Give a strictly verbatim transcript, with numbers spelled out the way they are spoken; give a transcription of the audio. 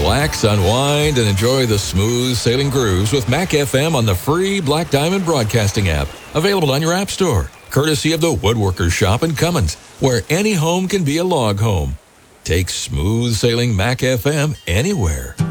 Relax, unwind, and enjoy the smooth sailing grooves with Mac F M on the free Black Diamond Broadcasting app. Available on your app store, courtesy of the Woodworkers Shop in Cummins, where any home can be a log home. Take smooth sailing Mac F M anywhere.